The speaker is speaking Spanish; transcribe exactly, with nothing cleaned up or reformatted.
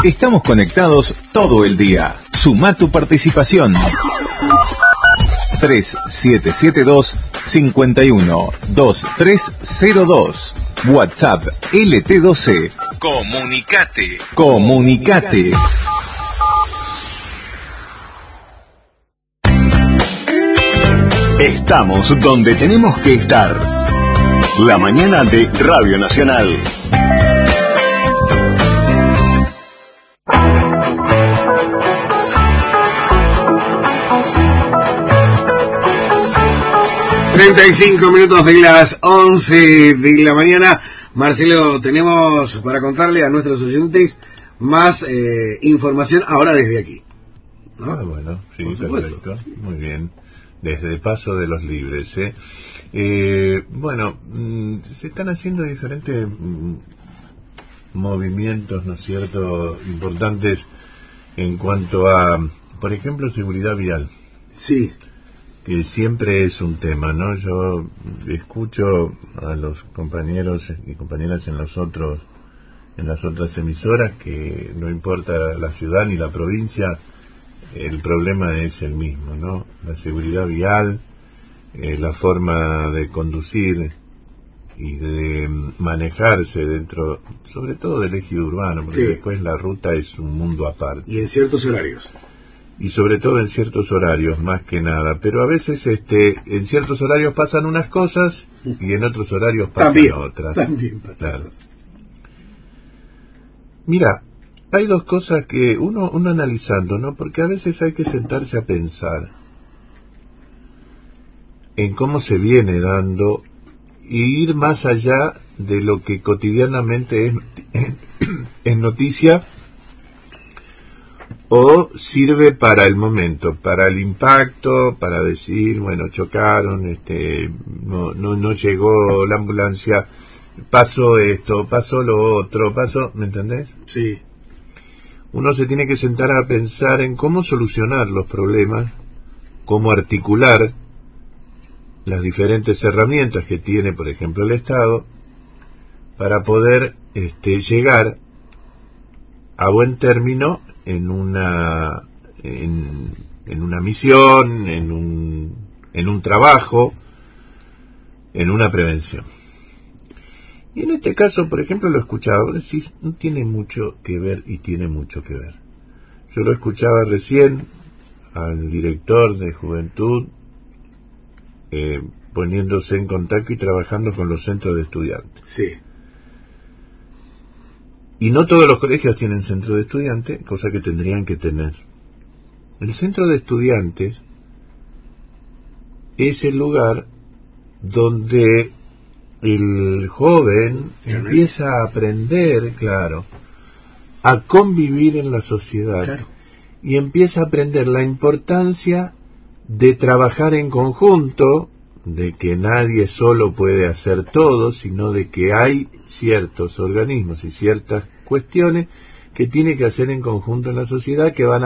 Estamos conectados todo el día. Suma tu participación. tres siete siete dos, cinco uno, dos tres cero dos. WhatsApp L T doce. Comunicate. Comunicate. Estamos donde tenemos que estar. La mañana de Radio Nacional. treinta y cinco minutos de las once de la mañana. Marcelo, tenemos para contarle a nuestros oyentes más eh, información ahora desde aquí, ¿no? Ah, bueno, sí, perfecto, muy bien. Desde el Paso de los Libres, ¿eh? Eh, bueno, mmm, se están haciendo diferentes mmm, movimientos, ¿no es cierto?, importantes en cuanto a, por ejemplo, seguridad vial. Sí. Que siempre es un tema, ¿no? Yo escucho a los compañeros y compañeras en los otros, en las otras emisoras, que no importa la ciudad ni la provincia, el problema es el mismo, ¿no? La seguridad vial, eh, la forma de conducir y de manejarse dentro, sobre todo del ejido urbano, porque sí, después la ruta es un mundo aparte. Y en ciertos horarios. Y sobre todo en ciertos horarios, más que nada. Pero a veces este en ciertos horarios pasan unas cosas y en otros horarios pasan también, otras. También pasan claro. cosas. Mira, hay dos cosas que uno, uno analizando, ¿no? Porque a veces hay que sentarse a pensar en cómo se viene dando y ir más allá de lo que cotidianamente es, es noticia o sirve para el momento, para el impacto, para decir, bueno, chocaron, este, no, no, no llegó la ambulancia, pasó esto, pasó lo otro, pasó, ¿me entendés? Sí. Uno se tiene que sentar a pensar en cómo solucionar los problemas, cómo articular las diferentes herramientas que tiene, por ejemplo, el Estado, para poder este, llegar a buen término en una en, en una misión, en un en un trabajo, en una prevención. Y en este caso, por ejemplo, lo escuchaba, decís, no tiene mucho que ver y tiene mucho que ver. Yo lo escuchaba recién al director de Juventud eh, poniéndose en contacto y trabajando con los centros de estudiantes. Sí. Y no todos los colegios tienen centro de estudiantes, cosa que tendrían que tener. El centro de estudiantes es el lugar donde el joven empieza a aprender, claro, a convivir en la sociedad. Claro. Y empieza a aprender la importancia de trabajar en conjunto, de que nadie solo puede hacer todo, sino de que hay ciertos organismos y ciertas cuestiones que tiene que hacer en conjunto en la sociedad que van a